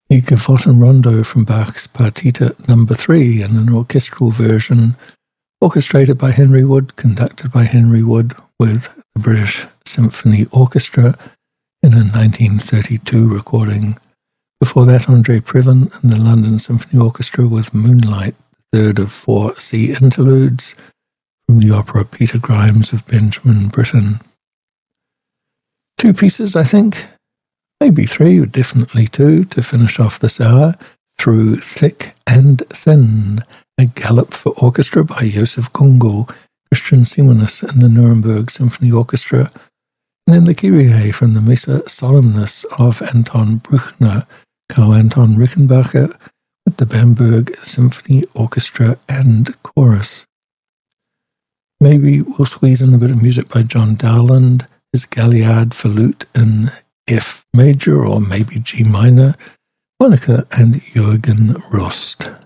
the Gavotten Rondo from Bach's Partita No. 3 in an orchestral version, orchestrated by Henry Wood, conducted by Henry Wood with the British Symphony Orchestra in a 1932 recording. Before that, André Previn and the London Symphony Orchestra with Moonlight, the third of 4 sea interludes from the opera Peter Grimes of Benjamin Britten. 2 pieces, I think, maybe 3, definitely 2, to finish off this hour. Through Thick and Thin, a gallop for orchestra by Joseph Gungel, Christian Simonis and the Nuremberg Symphony Orchestra, and then the Kyrie from the Missa Solemnis of Anton Bruckner, Karl Anton Rickenbacher, with the Bamberg Symphony Orchestra and Chorus. Maybe we'll squeeze in a bit of music by John Dowland, his Galliard for lute in F major or maybe G minor, Monika and Jürgen Rust.